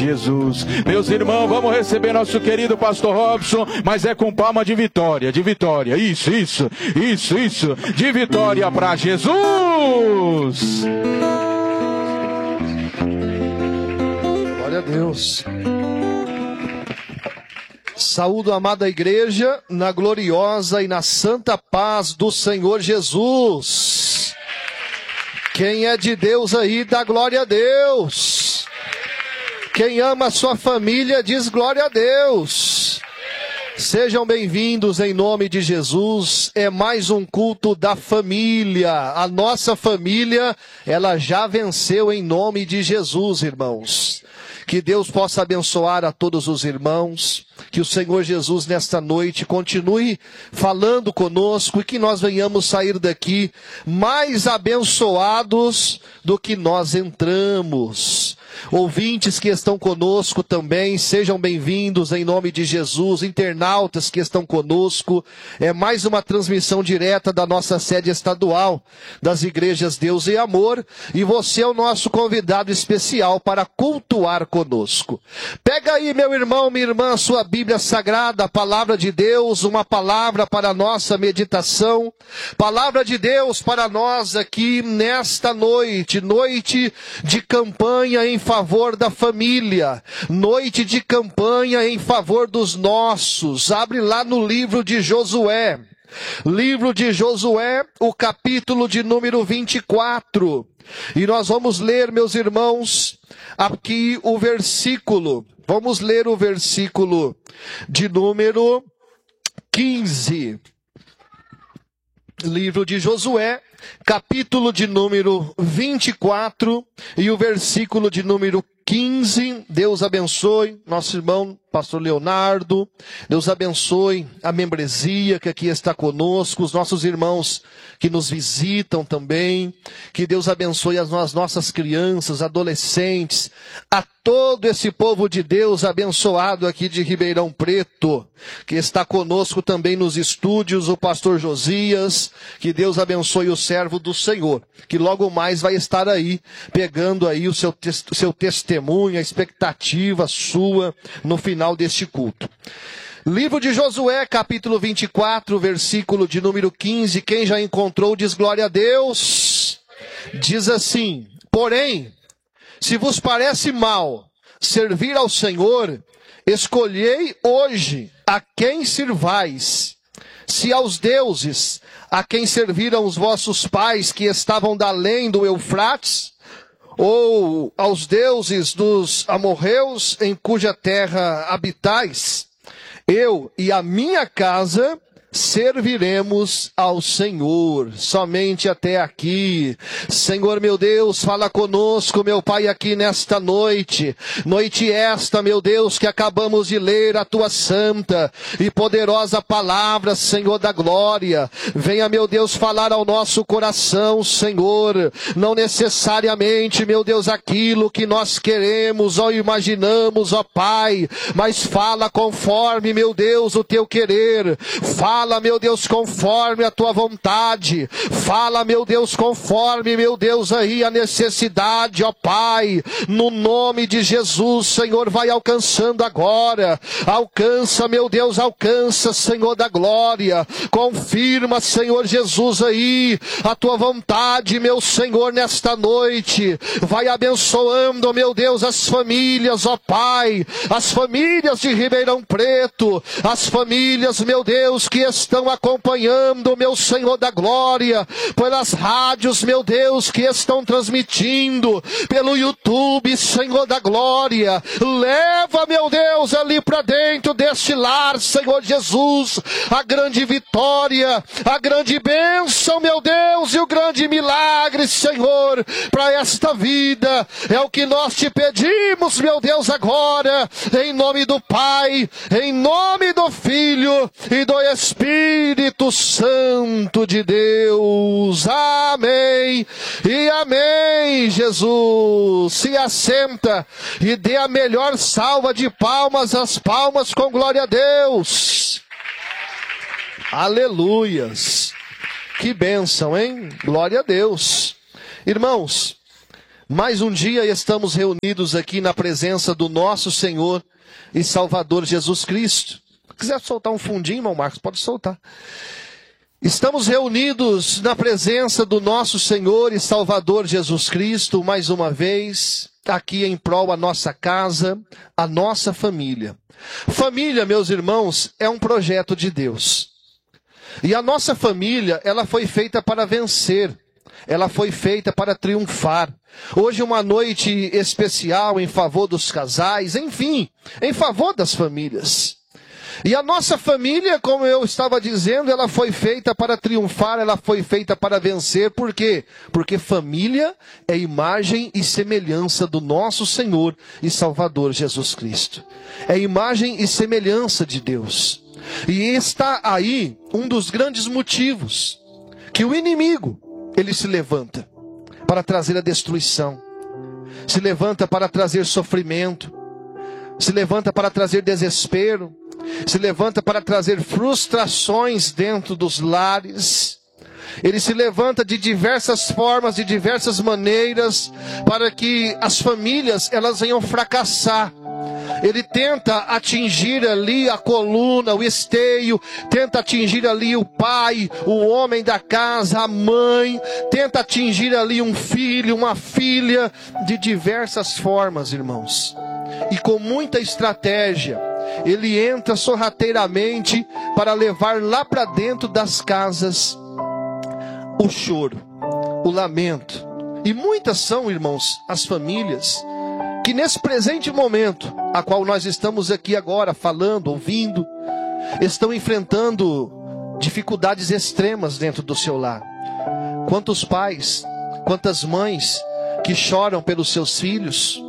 Jesus. Meus irmãos, vamos receber nosso querido pastor Robson, mas é com palma de vitória, de vitória. Isso, de vitória para Jesus. Glória a Deus. Saúdo a amada igreja na gloriosa e na santa paz do Senhor Jesus. Quem é de Deus aí, dá glória a Deus. Quem ama a sua família, diz glória a Deus. Sejam bem-vindos em nome de Jesus. É mais um culto da família. A nossa família, ela já venceu em nome de Jesus, irmãos. Que Deus possa abençoar a todos os irmãos, que o Senhor Jesus nesta noite continue falando conosco e que nós venhamos sair daqui mais abençoados do que nós entramos. Ouvintes que estão conosco também, sejam bem-vindos em nome de Jesus. Internautas que estão conosco, é mais uma transmissão direta da nossa sede estadual das igrejas Deus e Amor, e você é o nosso convidado especial para cultuar conosco. Pega aí, meu irmão, minha irmã, a sua Bíblia Sagrada, a palavra de Deus, uma palavra para a nossa meditação, palavra de Deus para nós aqui nesta noite, noite de campanha em favor da família, noite de campanha em favor dos nossos. Abre lá no livro de Josué, o capítulo de número 24, e nós vamos ler, meus irmãos, aqui o versículo, vamos ler o versículo de número 15, livro de Josué, capítulo de número 24 e o versículo de número 15. Deus abençoe nosso irmão pastor Leonardo, Deus abençoe a membresia que aqui está conosco, os nossos irmãos que nos visitam também, que Deus abençoe as nossas crianças, adolescentes, a todo esse povo de Deus abençoado aqui de Ribeirão Preto, que está conosco também nos estúdios, o pastor Josias, que Deus abençoe o servo do Senhor, que logo mais vai estar aí, pegando aí o seu testemunho, a expectativa sua no final deste culto. Livro de Josué, capítulo 24, versículo de número 15, quem já encontrou diz glória a Deus. Diz assim: porém, se vos parece mal servir ao Senhor, escolhei hoje a quem sirvais, se aos deuses a quem serviram os vossos pais que estavam da além do Eufrates, ou aos deuses dos amorreus em cuja terra habitais. Eu e a minha casa serviremos ao Senhor. Somente até aqui. Senhor meu Deus, fala conosco, meu Pai, aqui nesta noite. Noite esta, meu Deus, que acabamos de ler a Tua santa e poderosa palavra, Senhor da glória. Venha, meu Deus, falar ao nosso coração, Senhor. Não necessariamente, meu Deus, aquilo que nós queremos ou imaginamos, ó Pai, mas fala conforme, meu Deus, o Teu querer. Fala, meu Deus, conforme a Tua vontade. Fala, meu Deus, conforme, meu Deus, aí a necessidade, ó Pai. No nome de Jesus, Senhor, vai alcançando agora. Alcança, meu Deus, alcança, Senhor da glória. Confirma, Senhor Jesus, aí a Tua vontade, meu Senhor, nesta noite. Vai abençoando, meu Deus, as famílias, ó Pai. As famílias de Ribeirão Preto. As famílias, meu Deus, que estão acompanhando, meu Senhor da glória, pelas rádios, meu Deus, que estão transmitindo, pelo YouTube, Senhor da glória. Leva, meu Deus, ali para dentro deste lar, Senhor Jesus, a grande vitória, a grande bênção, meu Deus, e o grande milagre, Senhor, para esta vida. É o que nós te pedimos, meu Deus, agora, em nome do Pai, em nome do Filho e do Espírito Santo de Deus. Amém e amém, Jesus. Se assenta e dê a melhor salva de palmas, as palmas com glória a Deus. Aleluias. Que bênção, hein? Glória a Deus. Irmãos, Mais um dia estamos reunidos aqui na presença do nosso Senhor e Salvador Jesus Cristo. Se quiser soltar um fundinho, irmão Marcos, pode soltar. Estamos reunidos na presença do nosso Senhor e Salvador Jesus Cristo, mais uma vez, aqui em prol da nossa casa, a nossa família. Família, meus irmãos, é um projeto de Deus. E a nossa família, ela foi feita para vencer. Ela foi feita para triunfar. Hoje uma noite especial em favor dos casais, enfim, em favor das famílias. E a nossa família, como eu estava dizendo, ela foi feita para triunfar, ela foi feita para vencer. Por quê? Porque família é imagem e semelhança do nosso Senhor e Salvador Jesus Cristo. É imagem e semelhança de Deus. E está aí um dos grandes motivos que o inimigo, ele se levanta para trazer a destruição, se levanta para trazer sofrimento, se levanta para trazer desespero, se levanta para trazer frustrações dentro dos lares. Ele se levanta de diversas formas, de diversas maneiras, para que as famílias elas venham fracassar. Ele tenta atingir ali a coluna, o esteio, tenta atingir ali o pai, o homem da casa, a mãe, tenta atingir ali um filho, uma filha, de diversas formas, irmãos. E com muita estratégia, ele entra sorrateiramente para levar lá para dentro das casas o choro, o lamento. E muitas são, irmãos, as famílias que nesse presente momento, a qual nós estamos aqui agora falando, ouvindo, estão enfrentando dificuldades extremas dentro do seu lar. Quantos pais, quantas mães que choram pelos seus filhos,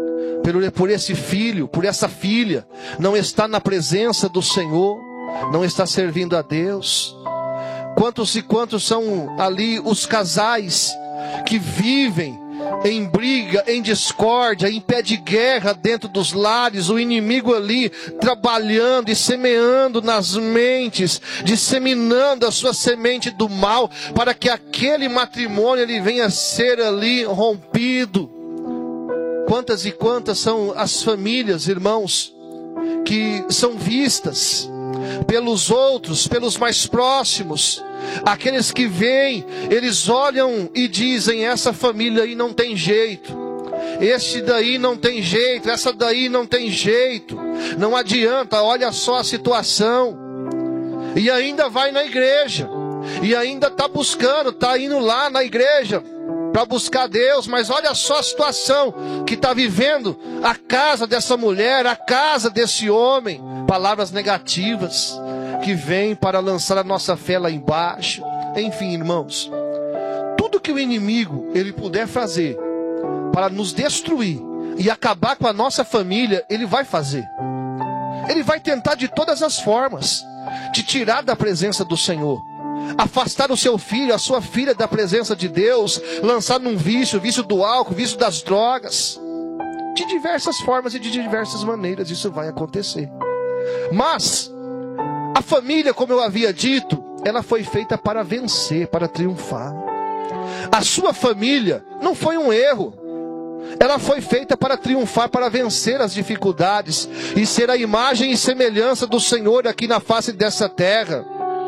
por esse filho, por essa filha, não está na presença do Senhor, não está servindo a Deus. Quantos e quantos são ali os casais que vivem em briga, em discórdia, em pé de guerra dentro dos lares, o inimigo ali trabalhando e semeando nas mentes, disseminando a sua semente do mal, para que aquele matrimônio ele venha a ser ali rompido. Quantas e quantas são as famílias, irmãos, que são vistas pelos outros, pelos mais próximos, aqueles que veem, eles olham e dizem: essa família aí não tem jeito, este daí não tem jeito, essa daí não tem jeito, não adianta, olha só a situação. E ainda vai na igreja, e ainda está buscando, está indo lá na igreja para buscar Deus, mas olha só a situação que está vivendo a casa dessa mulher, a casa desse homem. Palavras negativas que vêm para lançar a nossa fé lá embaixo. Enfim, irmãos, tudo que o inimigo ele puder fazer para nos destruir e acabar com a nossa família, ele vai fazer. Ele vai tentar de todas as formas te tirar da presença do Senhor, afastar o seu filho, a sua filha da presença de Deus, lançar num vício, vício do álcool, vício das drogas. De diversas formas e de diversas maneiras isso vai acontecer. Mas a família, como eu havia dito, ela foi feita para vencer, para triunfar. A sua família não foi um erro. Ela foi feita para triunfar, para vencer as dificuldades e ser a imagem e semelhança do Senhor aqui na face dessa terra.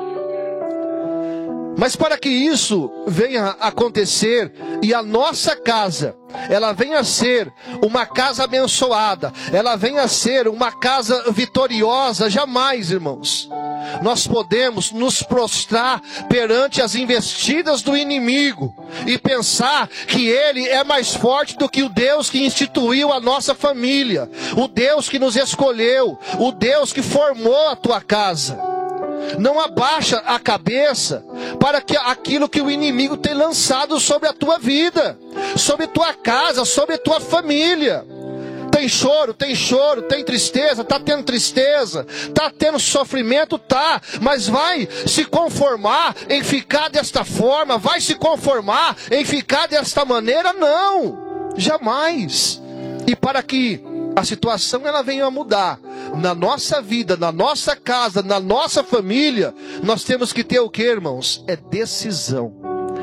Mas para que isso venha a acontecer e a nossa casa, ela venha a ser uma casa abençoada, ela venha a ser uma casa vitoriosa, jamais, irmãos, nós podemos nos prostrar perante as investidas do inimigo e pensar que ele é mais forte do que o Deus que instituiu a nossa família, o Deus que nos escolheu, o Deus que formou a tua casa. Não abaixa a cabeça para que aquilo que o inimigo tem lançado sobre a tua vida, sobre tua casa, sobre tua família. Tem choro, tem tristeza, está tendo tristeza, está tendo sofrimento, tá, mas vai se conformar em ficar desta forma, vai se conformar em ficar desta maneira? Não, jamais. E para que a situação ela venha a mudar na nossa vida, na nossa casa, na nossa família, nós temos que ter o que, irmãos? É decisão.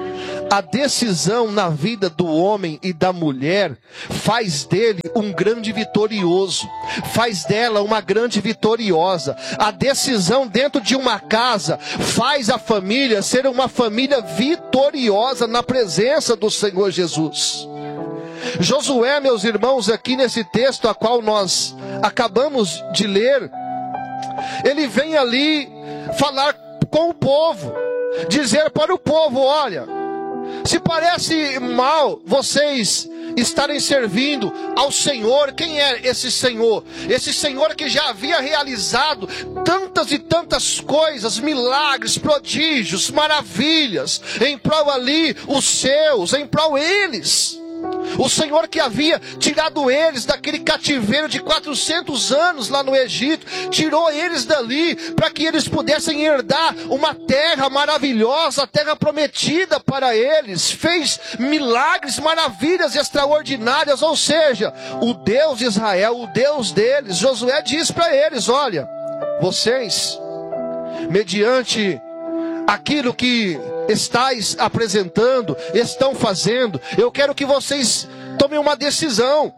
A decisão na vida do homem e da mulher faz dele um grande vitorioso, faz dela uma grande vitoriosa. A decisão dentro de uma casa faz a família ser uma família vitoriosa na presença do Senhor Jesus. Josué, meus irmãos, aqui nesse texto a qual nós acabamos de ler, ele vem ali falar com o povo, dizer para o povo: olha, se parece mal vocês estarem servindo ao Senhor. Quem é esse Senhor? Esse Senhor que já havia realizado tantas e tantas coisas, milagres, prodígios, maravilhas, em prol ali os seus, em prol eles. O Senhor que havia tirado eles daquele cativeiro de 400 anos lá no Egito, tirou eles dali para que eles pudessem herdar uma terra maravilhosa, a terra prometida para eles. Fez milagres, maravilhas extraordinárias, ou seja, o Deus de Israel, o Deus deles. Josué diz para eles: olha, vocês, mediante aquilo que estáis apresentando, estão fazendo, eu quero que vocês tomem uma decisão.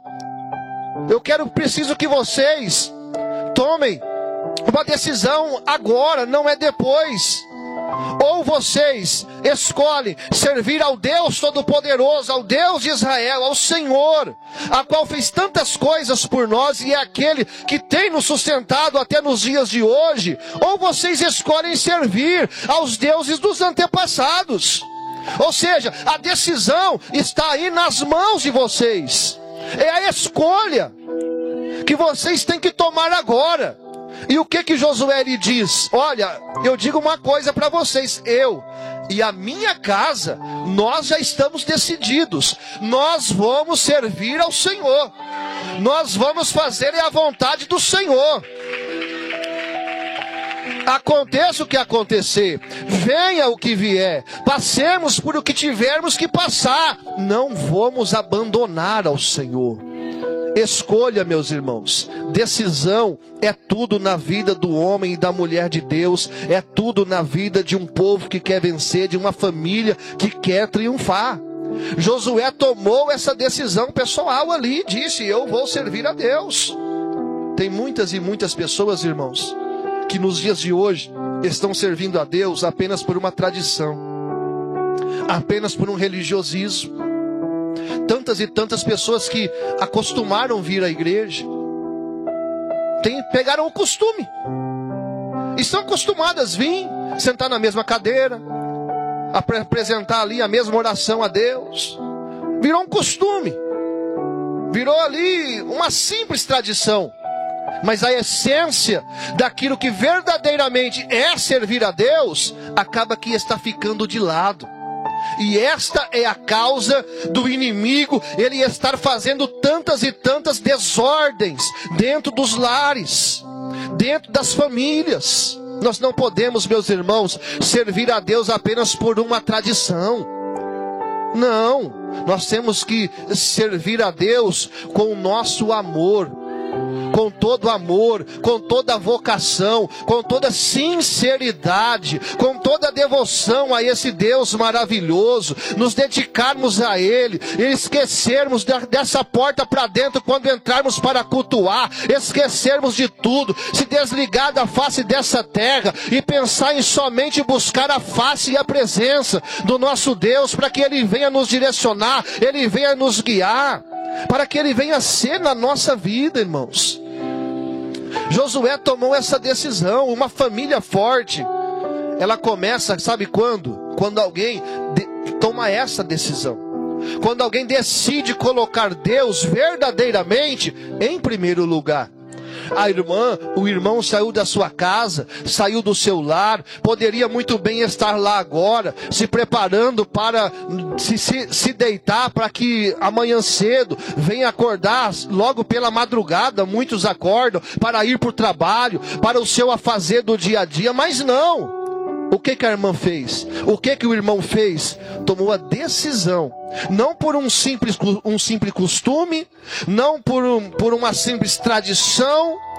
Preciso que vocês tomem uma decisão agora, não é depois. Ou vocês escolhem servir ao Deus Todo-Poderoso, ao Deus de Israel, ao Senhor, a qual fez tantas coisas por nós e é aquele que tem nos sustentado até nos dias de hoje. Ou vocês escolhem servir aos deuses dos antepassados. Ou seja, a decisão está aí nas mãos de vocês. É a escolha que vocês têm que tomar agora. E o que Josué lhe diz? Olha, eu digo uma coisa para vocês: eu e a minha casa, nós já estamos decididos. Nós vamos servir ao Senhor. Nós vamos fazer a vontade do Senhor. Aconteça o que acontecer, venha o que vier, passemos por o que tivermos que passar, não vamos abandonar ao Senhor. Escolha, meus irmãos, decisão é tudo na vida do homem e da mulher de Deus, é tudo na vida de um povo que quer vencer, de uma família que quer triunfar. Josué tomou essa decisão pessoal ali e disse: eu vou servir a Deus. Tem muitas e muitas pessoas, irmãos, que nos dias de hoje estão servindo a Deus apenas por uma tradição, apenas por um religiosismo. Tantas e tantas pessoas que acostumaram vir à igreja, pegaram o costume, estão acostumadas a vir, sentar na mesma cadeira, apresentar ali a mesma oração a Deus. Virou um costume, virou ali uma simples tradição. Mas a essência daquilo que verdadeiramente é servir a Deus, acaba que está ficando de lado. E esta é a causa do inimigo, ele estar fazendo tantas e tantas desordens dentro dos lares, dentro das famílias. Nós não podemos, meus irmãos, servir a Deus apenas por uma tradição. Não, nós temos que servir a Deus com o nosso amor, com todo amor, com toda vocação, com toda sinceridade, com toda devoção a esse Deus maravilhoso, nos dedicarmos a Ele, e esquecermos dessa porta para dentro quando entrarmos para cultuar, esquecermos de tudo, se desligar da face dessa terra e pensar em somente buscar a face e a presença do nosso Deus, para que Ele venha nos direcionar, Ele venha nos guiar, para que Ele venha ser na nossa vida, irmãos. Josué tomou essa decisão. Uma família forte, ela começa, sabe quando? Quando alguém toma essa decisão. Quando alguém decide colocar Deus verdadeiramente em primeiro lugar. O irmão saiu da sua casa, saiu do seu lar, poderia muito bem estar lá agora, se preparando para se deitar, para que amanhã cedo venha acordar, logo pela madrugada, muitos acordam, para ir para o trabalho, para o seu afazer do dia a dia, mas não. O que a irmã fez? O que o irmão fez? Tomou a decisão, não por um simples costume, não por uma simples tradição,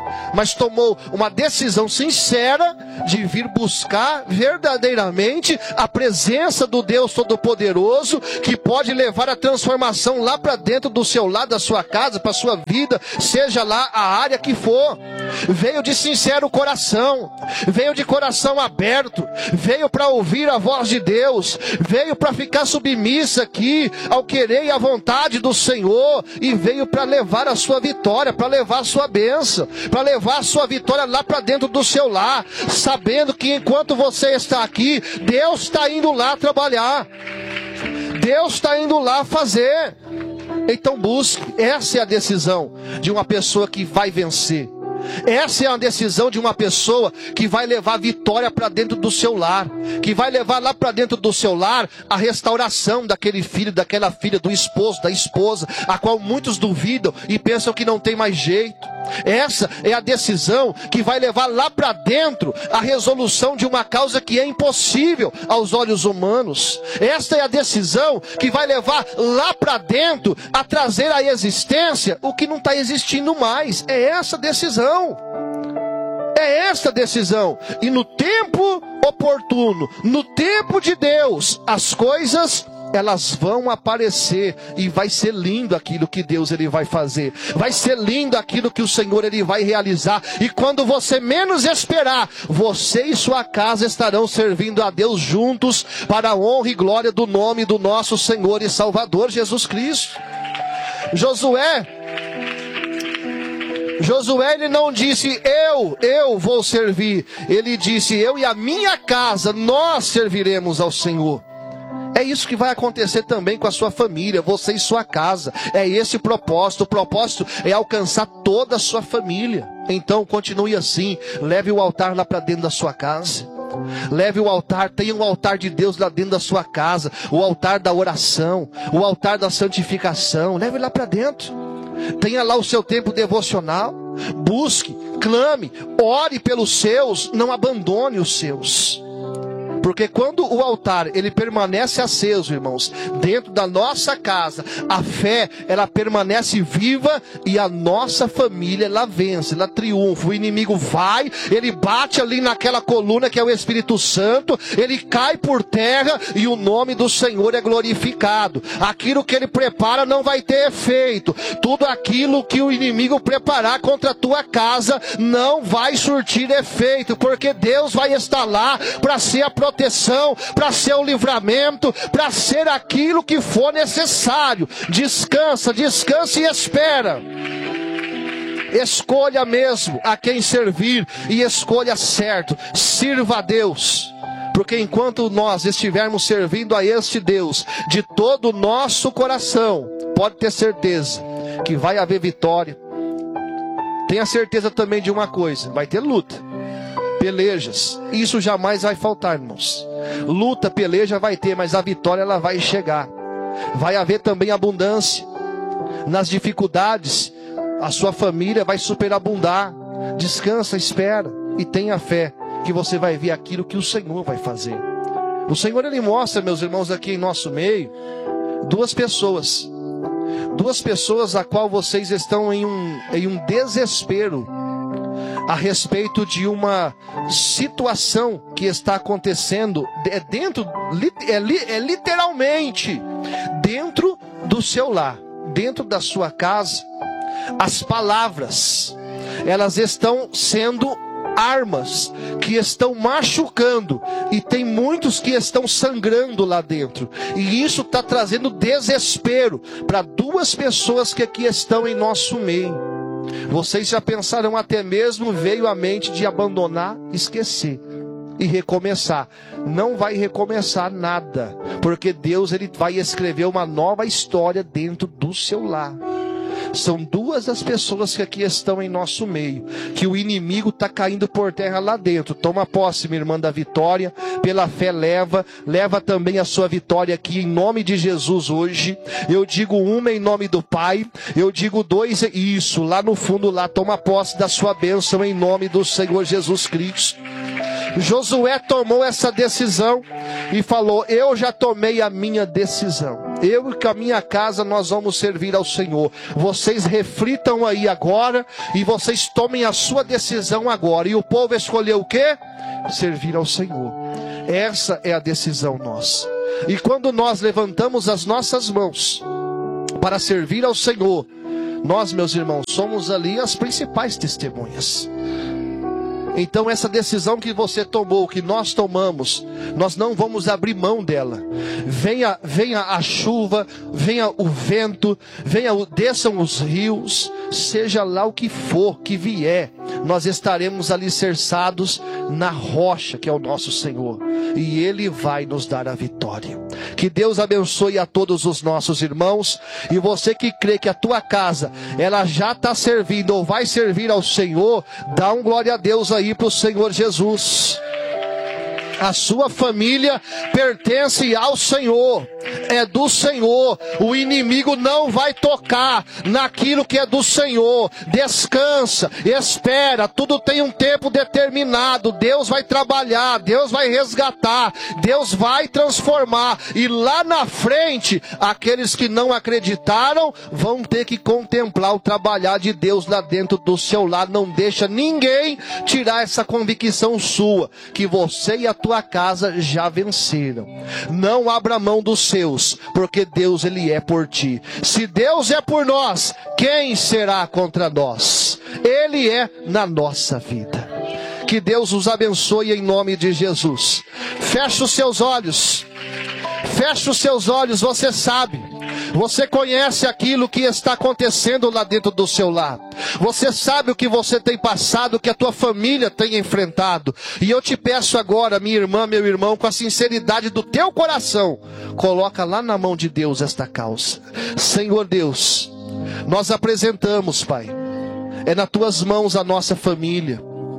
mas tomou uma decisão sincera de vir buscar verdadeiramente a presença do Deus Todo-Poderoso, que pode levar a transformação lá para dentro do seu lar, da sua casa, para a sua vida, seja lá a área que for. Veio de sincero coração, veio de coração aberto, veio para ouvir a voz de Deus, veio para ficar submissa aqui ao querer e à vontade do Senhor, e veio para levar a sua vitória, para levar a sua bênção, para levar a sua vitória lá para dentro do seu lar, sabendo que enquanto você está aqui, Deus está indo lá trabalhar, Deus está indo lá fazer. Então busque. Essa é a decisão de uma pessoa que vai vencer. Essa é a decisão de uma pessoa que vai levar vitória para dentro do seu lar, que vai levar lá para dentro do seu lar a restauração daquele filho, daquela filha, do esposo, da esposa, a qual muitos duvidam e pensam que não tem mais jeito. Essa é a decisão que vai levar lá para dentro a resolução de uma causa que é impossível aos olhos humanos. Esta é a decisão que vai levar lá para dentro a trazer à existência o que não está existindo mais. É essa decisão. É esta decisão. E no tempo oportuno, no tempo de Deus, as coisas elas vão aparecer, e vai ser lindo aquilo que Deus ele vai fazer, vai ser lindo aquilo que o Senhor ele vai realizar, e quando você menos esperar, você e sua casa estarão servindo a Deus juntos, para a honra e glória do nome do nosso Senhor e Salvador Jesus Cristo. Josué ele não disse eu vou servir, ele disse eu e a minha casa, nós serviremos ao Senhor. É isso que vai acontecer também com a sua família, você e sua casa. É esse o propósito é alcançar toda a sua família. Então continue assim, leve o altar lá para dentro da sua casa. Leve o altar, tenha um altar de Deus lá dentro da sua casa, o altar da oração, o altar da santificação, leve lá para dentro. Tenha lá o seu tempo devocional, busque, clame, ore pelos seus, não abandone os seus. Porque quando o altar ele permanece aceso, irmãos, dentro da nossa casa, a fé ela permanece viva e a nossa família ela vence, ela triunfa. O inimigo vai, ele bate ali naquela coluna que é o Espírito Santo, ele cai por terra e o nome do Senhor é glorificado. Aquilo que ele prepara não vai ter efeito. Tudo aquilo que o inimigo preparar contra a tua casa não vai surtir efeito, porque Deus vai estar lá para ser a proteção, para ser o livramento, para ser aquilo que for necessário. Descansa e espera. Escolha mesmo a quem servir e escolha certo. Sirva a Deus. Porque enquanto nós estivermos servindo a este Deus de todo o nosso coração, pode ter certeza que vai haver vitória. Tenha certeza também de uma coisa, vai ter luta, pelejas, isso jamais vai faltar, irmãos. Luta, peleja vai ter, mas a vitória ela vai chegar. Vai haver também abundância. Nas dificuldades, a sua família vai superabundar. Descansa, espera e tenha fé que você vai ver aquilo que o Senhor vai fazer. O Senhor ele mostra, meus irmãos, aqui em nosso meio, duas pessoas a qual vocês estão em um desespero a respeito de uma situação que está acontecendo literalmente dentro do seu lar, dentro da sua casa. As palavras, elas estão sendo armas que estão machucando, e tem muitos que estão sangrando lá dentro, e isso está trazendo desespero para duas pessoas que aqui estão em nosso meio. Vocês já pensaram até mesmo, veio à mente de abandonar, esquecer e recomeçar. Não vai recomeçar nada, porque Deus ele vai escrever uma nova história dentro do seu lar. São duas das pessoas que aqui estão em nosso meio, que o inimigo está caindo por terra lá dentro. Toma posse, minha irmã, da vitória, pela fé leva também a sua vitória aqui em nome de Jesus hoje. Eu digo uma em nome do Pai, eu digo dois, isso, lá no fundo lá, toma posse da sua bênção em nome do Senhor Jesus Cristo. Josué tomou essa decisão e falou: eu já tomei a minha decisão. Eu e com a minha casa nós vamos servir ao Senhor. Vocês reflitam aí agora e vocês tomem a sua decisão agora. E o povo escolheu o quê? Servir ao Senhor. Essa é a decisão nossa. E quando nós levantamos as nossas mãos para servir ao Senhor, nós, meus irmãos, somos ali as principais testemunhas. Então essa decisão que você tomou, que nós tomamos, nós não vamos abrir mão dela. Venha a chuva, venha o vento, desçam os rios, seja lá o que for, que vier, nós estaremos alicerçados na rocha que é o nosso Senhor. E Ele vai nos dar a vitória. Que Deus abençoe a todos os nossos irmãos. E você que crê que a tua casa, ela já está servindo ou vai servir ao Senhor, dá um glória a Deus aí para o Senhor Jesus. A sua família pertence ao Senhor, é do Senhor. O inimigo não vai tocar naquilo que é do Senhor. Descansa, espera, tudo tem um tempo determinado. Deus vai trabalhar, Deus vai resgatar, Deus vai transformar. E lá na frente, aqueles que não acreditaram vão ter que contemplar o trabalhar de Deus lá dentro do seu lar. Não deixa ninguém tirar essa convicção sua, que você e a tua casa já venceram. Não abra mão dos seus, porque Deus, Ele é por ti. Se Deus é por nós, quem será contra nós? Ele é na nossa vida. Que Deus os abençoe em nome de Jesus. Feche os seus olhos. Feche os seus olhos, você sabe. Você conhece aquilo que está acontecendo lá dentro do seu lar. Você sabe o que você tem passado, o que a tua família tem enfrentado. E eu te peço agora, minha irmã, meu irmão, com a sinceridade do teu coração, coloca lá na mão de Deus esta causa. Senhor Deus, nós apresentamos, Pai, é nas tuas mãos a nossa família.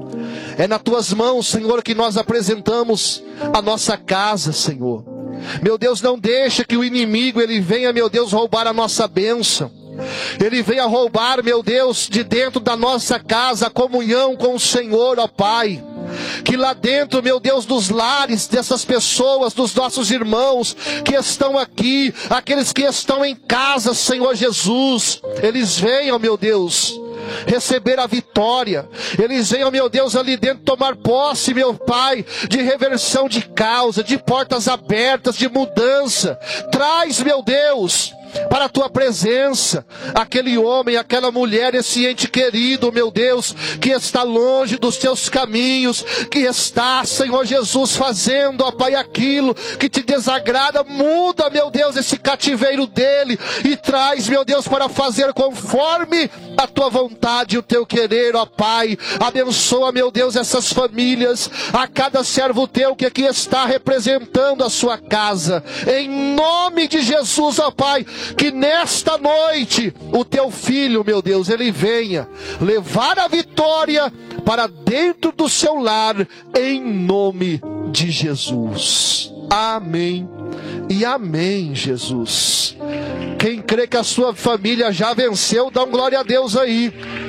É nas tuas mãos, Senhor, que nós apresentamos a nossa casa, Senhor. Meu Deus, não deixa que o inimigo, ele venha, meu Deus, roubar a nossa bênção. Ele venha roubar, meu Deus, de dentro da nossa casa, a comunhão com o Senhor, ó Pai. Que lá dentro, meu Deus, dos lares dessas pessoas, dos nossos irmãos que estão aqui, aqueles que estão em casa, Senhor Jesus, eles venham, meu Deus, receber a vitória. Eles venham, meu Deus, ali dentro tomar posse, meu Pai, de reversão de causa, de portas abertas, de mudança. Traz, meu Deus, para a tua presença, aquele homem, aquela mulher, esse ente querido, meu Deus, que está longe dos teus caminhos, que está, Senhor Jesus, fazendo, ó Pai, aquilo que te desagrada. Muda, meu Deus, esse cativeiro dele e traz, meu Deus, para fazer conforme a tua vontade e o teu querer, ó Pai. Abençoa, meu Deus, essas famílias, a cada servo teu que aqui está representando a sua casa, em nome de Jesus, ó Pai. Que nesta noite o teu filho, meu Deus, ele venha levar a vitória para dentro do seu lar, em nome de Jesus. Amém e amém, Jesus. Quem crê que a sua família já venceu, dá um glória a Deus aí.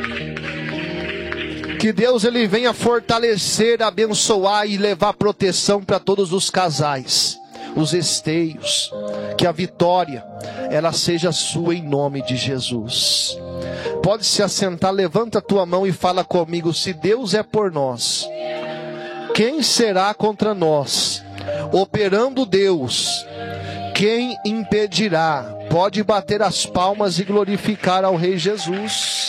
Que Deus, ele venha fortalecer, abençoar e levar proteção para todos os casais, os esteios. Que a vitória, ela seja sua em nome de Jesus. Pode se assentar, levanta a tua mão e fala comigo: se Deus é por nós, quem será contra nós? Operando Deus, quem impedirá? Pode bater as palmas e glorificar ao Rei Jesus.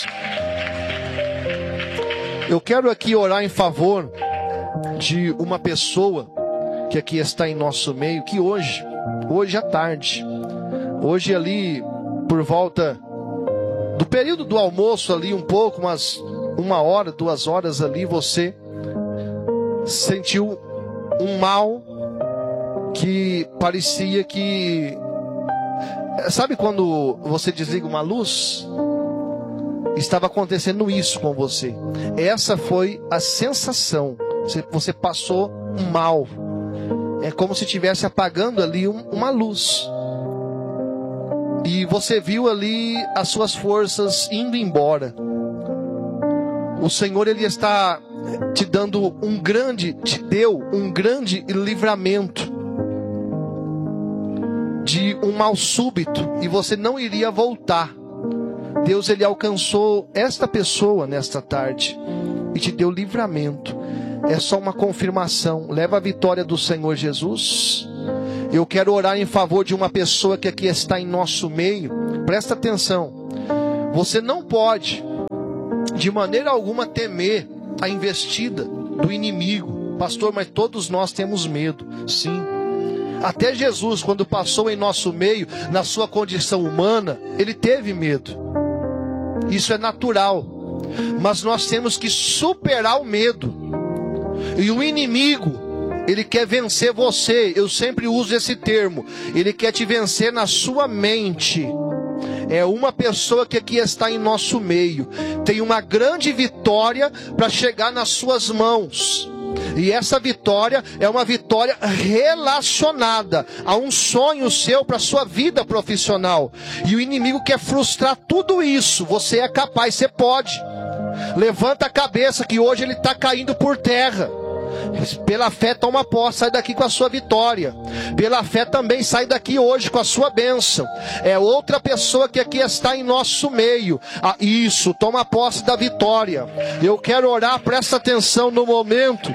Eu quero aqui orar em favor de uma pessoa que aqui está em nosso meio, que hoje à tarde, hoje ali por volta do período do almoço ali, um pouco, umas 1 hora, 2 horas ali, você sentiu um mal que parecia que... Sabe quando você desliga uma luz? Estava acontecendo isso com você. Essa foi a sensação. Você passou um mal. É como se estivesse apagando ali uma luz. E você viu ali as suas forças indo embora. O Senhor, ele está te deu um grande livramento de um mal súbito, e você não iria voltar. Deus, ele alcançou esta pessoa nesta tarde e te deu livramento. É só uma confirmação. Leva a vitória do Senhor Jesus. Eu quero orar em favor de uma pessoa que aqui está em nosso meio. Presta atenção. Você não pode, de maneira alguma, temer a investida do inimigo. Pastor, mas todos nós temos medo. Sim. Até Jesus, quando passou em nosso meio, na sua condição humana, ele teve medo. Isso é natural. Mas nós temos que superar o medo. E o inimigo, ele quer vencer você. Eu sempre uso esse termo. Ele quer te vencer na sua mente. É uma pessoa que aqui está em nosso meio. Tem uma grande vitória para chegar nas suas mãos. E essa vitória é uma vitória relacionada a um sonho seu para a sua vida profissional. E o inimigo quer frustrar tudo isso. Você é capaz, você pode. Levanta a cabeça que hoje ele está caindo por terra. Pela fé toma posse, sai daqui com a sua vitória. Pela fé também sai daqui hoje com a sua bênção. É outra pessoa que aqui está em nosso meio. Isso, toma posse da vitória. Eu quero orar, presta atenção no momento.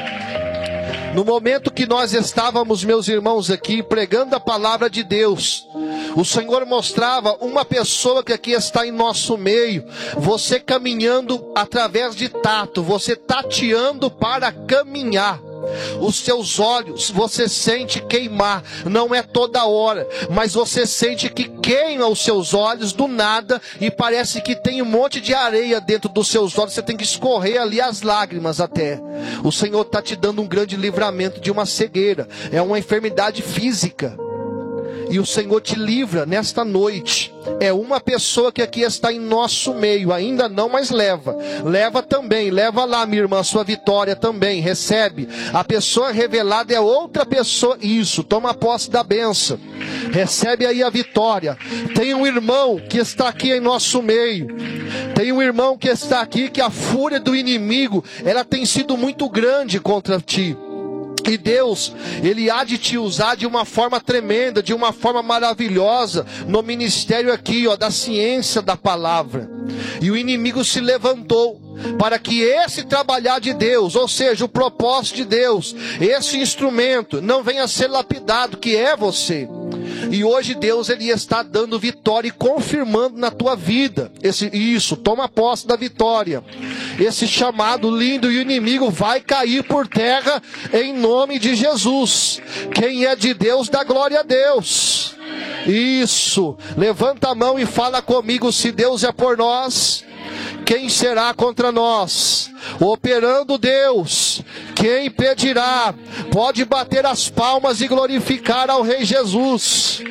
No momento que nós estávamos, meus irmãos, aqui pregando a palavra de Deus, o Senhor mostrava uma pessoa que aqui está em nosso meio, você caminhando através de tato, você tateando para caminhar. Os seus olhos você sente queimar, não é toda hora, mas você sente que queima os seus olhos do nada e parece que tem um monte de areia dentro dos seus olhos, você tem que escorrer ali as lágrimas até. O Senhor está te dando um grande livramento de uma cegueira, é uma enfermidade física. E o Senhor te livra nesta noite. É uma pessoa que aqui está em nosso meio. Ainda não, mas leva. Leva também. Leva lá, minha irmã, a sua vitória também. Recebe. A pessoa revelada é outra pessoa. Isso. Toma posse da bênção. Recebe aí a vitória. Tem um irmão que está aqui em nosso meio. Tem um irmão que está aqui que a fúria do inimigo, ela tem sido muito grande contra ti. E Deus, Ele há de te usar de uma forma tremenda, de uma forma maravilhosa, no ministério aqui, da ciência da palavra. E o inimigo se levantou para que esse trabalhar de Deus, ou seja, o propósito de Deus, esse instrumento, não venha a ser lapidado, que é você. E hoje Deus, Ele está dando vitória e confirmando na tua vida. Isso, toma posse da vitória. Esse chamado lindo, e o inimigo vai cair por terra em nome de Jesus. Quem é de Deus, dá glória a Deus. Isso, levanta a mão e fala comigo: se Deus é por nós, quem será contra nós? Operando Deus, quem impedirá? Pode bater as palmas e glorificar ao Rei Jesus.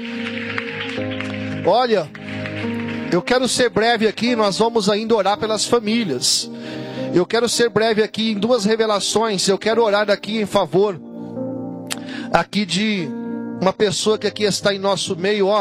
Olha, eu quero ser breve aqui, nós vamos ainda orar pelas famílias. Eu quero ser breve aqui em duas revelações. Eu quero orar aqui em favor aqui de uma pessoa que aqui está em nosso meio.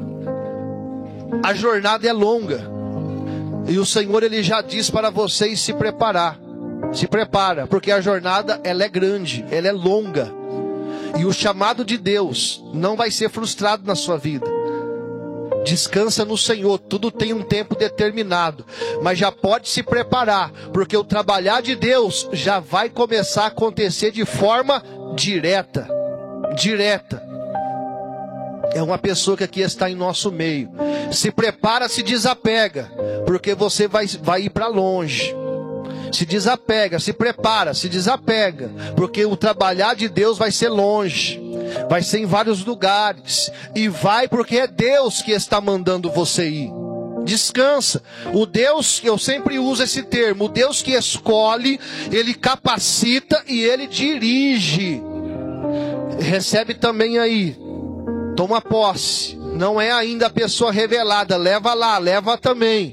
A jornada é longa. E o Senhor, Ele já diz para vocês se preparar. Se prepara, porque a jornada, ela é grande, ela é longa. E o chamado de Deus não vai ser frustrado na sua vida. Descansa no Senhor, tudo tem um tempo determinado. Mas já pode se preparar, porque o trabalhar de Deus já vai começar a acontecer de forma direta. Direta. É uma pessoa que aqui está em nosso meio. Se prepara, se desapega, porque você vai ir para longe. Se desapega, se prepara, se desapega, porque o trabalhar de Deus vai ser longe, vai ser em vários lugares, e vai porque é Deus que está mandando você ir. Descansa. O Deus, eu sempre uso esse termo, o Deus que escolhe, Ele capacita e Ele dirige. Recebe também aí, toma posse. Não é ainda a pessoa revelada, leva lá, leva também.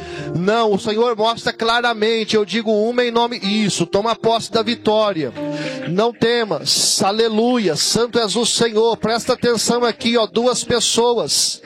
Não, o Senhor mostra claramente, eu digo uma em nome, isso, toma posse da vitória. Não temas, aleluia, santo és o Senhor. Presta atenção aqui, ó, duas pessoas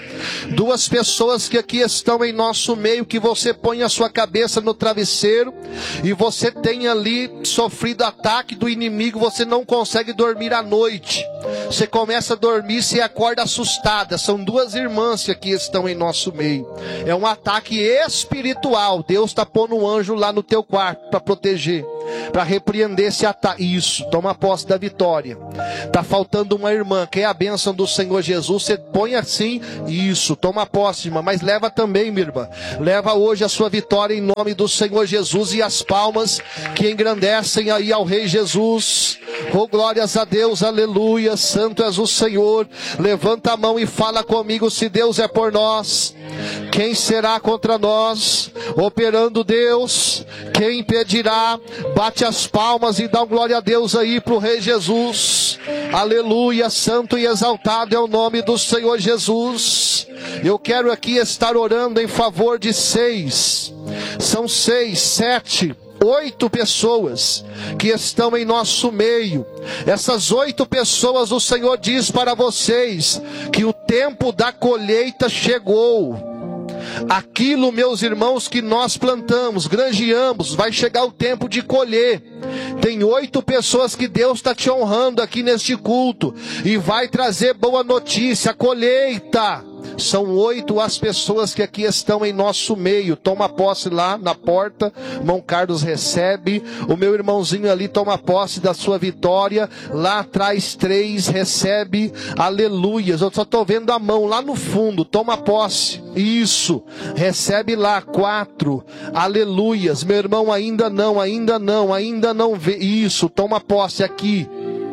que aqui estão em nosso meio, que você põe a sua cabeça no travesseiro e você tem ali sofrido ataque do inimigo, você não consegue dormir à noite, você começa a dormir e acorda assustada. São duas irmãs que aqui estão em nosso meio. É um ataque espiritual. Deus está pondo um anjo lá no teu quarto para proteger, para repreender esse ataque. Isso, toma posse da vitória. Está faltando uma irmã, que é a bênção do Senhor Jesus. Você põe assim, isso, toma posse, irmã. Mas leva também, minha irmã, leva hoje a sua vitória em nome do Senhor Jesus, e as palmas que engrandecem aí ao Rei Jesus. Oh, glórias a Deus, aleluia, santo és o Senhor. Levanta a mão e fala comigo: se Deus é por nós, quem será contra nós? Operando Deus, quem impedirá? Bate as palmas e dá glória a Deus aí para o Rei Jesus. Aleluia, santo e exaltado é o nome do Senhor Jesus. Eu quero aqui estar orando em favor de 6, são 6, 7, 8 pessoas que estão em nosso meio. Essas 8 pessoas, o Senhor diz para vocês que o tempo da colheita chegou. Aquilo, meus irmãos, que nós plantamos, granjeamos, vai chegar o tempo de colher. Tem 8 pessoas que Deus está te honrando aqui neste culto, e vai trazer boa notícia, colheita. São 8 as pessoas que aqui estão em nosso meio. Toma posse lá na porta. Irmão Carlos recebe. O meu irmãozinho ali toma posse da sua vitória. Lá atrás 3 recebe. Aleluias. Eu só estou vendo a mão lá no fundo. Toma posse. Isso. Recebe lá 4. Aleluias. Meu irmão, ainda não vê. Isso. Toma posse aqui.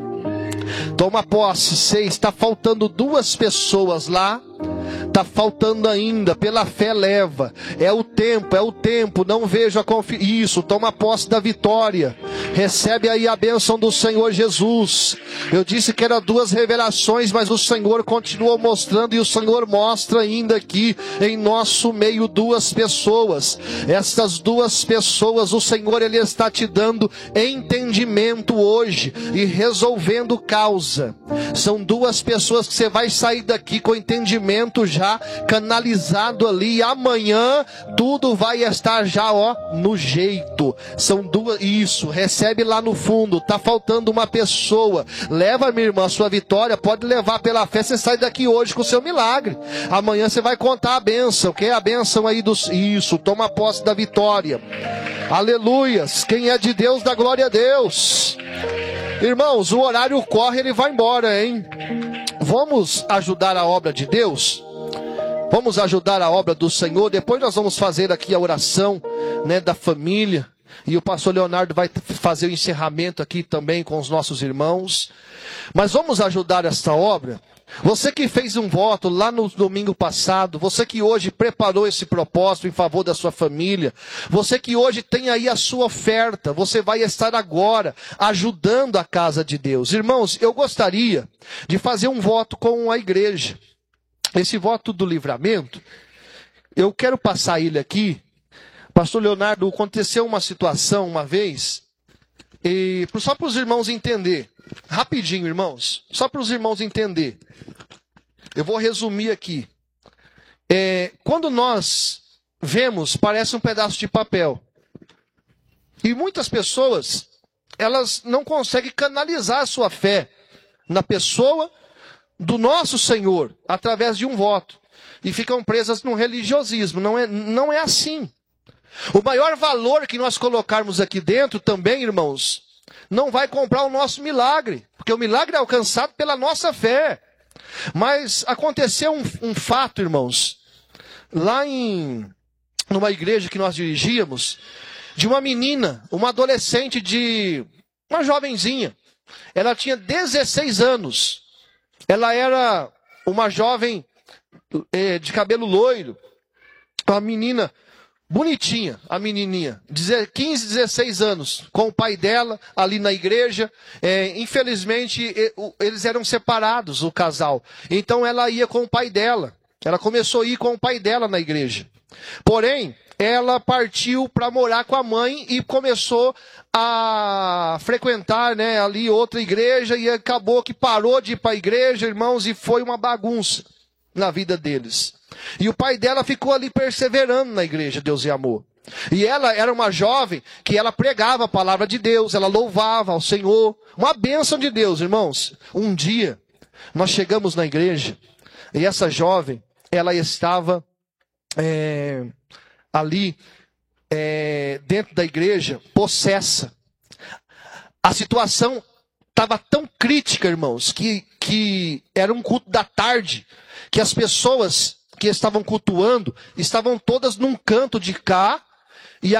Toma posse. 6. Está faltando 2 pessoas lá. Está faltando ainda, pela fé leva. É o tempo, não vejo a confiança. Isso, toma posse da vitória. Recebe aí a bênção do Senhor Jesus. Eu disse que eram 2 revelações, mas o Senhor continua mostrando, e o Senhor mostra ainda aqui em nosso meio 2 pessoas. Essas 2 pessoas, o Senhor, Ele está te dando entendimento hoje e resolvendo causa. São 2 pessoas que você vai sair daqui com entendimento já canalizado ali, e amanhã tudo vai estar já, ó, no jeito. São 2, isso, recebe lá no fundo. Tá faltando uma pessoa. Leva, minha irmã, a sua vitória. Pode levar pela fé. Você sai daqui hoje com o seu milagre. Amanhã você vai contar a bênção, que é a bênção aí dos... Isso, toma posse da vitória. Aleluias. Quem é de Deus, dá glória a Deus. Irmãos, o horário corre, ele vai embora, hein? Vamos ajudar a obra de Deus? Vamos ajudar a obra do Senhor. Depois nós vamos fazer aqui a oração, né, da família. E o pastor Leonardo vai fazer o encerramento aqui também com os nossos irmãos. Mas vamos ajudar esta obra. Você que fez um voto lá no domingo passado, você que hoje preparou esse propósito em favor da sua família, você que hoje tem aí a sua oferta, você vai estar agora ajudando a casa de Deus. Irmãos, eu gostaria de fazer um voto com a igreja. Esse voto do livramento, eu quero passar ele aqui. Pastor Leonardo, aconteceu uma situação uma vez, e só para os irmãos entender, rapidinho, irmãos, só para os irmãos entender. Eu vou resumir aqui. Quando nós vemos, parece um pedaço de papel. E muitas pessoas, elas não conseguem canalizar a sua fé na pessoa do nosso Senhor, através de um voto. E ficam presas no religiosismo. Não é assim. O maior valor que nós colocarmos aqui dentro também, irmãos, não vai comprar o nosso milagre. Porque o milagre é alcançado pela nossa fé. Mas aconteceu um fato, irmãos, lá numa igreja que nós dirigíamos, de uma menina, uma adolescente, uma jovenzinha. Ela tinha 16 anos. Ela era uma jovem de cabelo loiro, uma menina bonitinha, a menininha, 15, 16 anos, com o pai dela ali na igreja. Infelizmente, eles eram separados, o casal. Então ela ia com o pai dela. Ela começou a ir com o pai dela na igreja. Porém, ela partiu para morar com a mãe e começou a frequentar, né, ali outra igreja, e acabou que parou de ir para a igreja, irmãos, e foi uma bagunça na vida deles. E o pai dela ficou ali perseverando na igreja, Deus e Amor. E ela era uma jovem que ela pregava a palavra de Deus, ela louvava ao Senhor. Uma bênção de Deus, irmãos. Um dia, nós chegamos na igreja e essa jovem, ela estava ali dentro da igreja, possessa. A situação estava tão crítica, irmãos, que era um culto da tarde, que as pessoas que estavam cultuando estavam todas num canto de cá,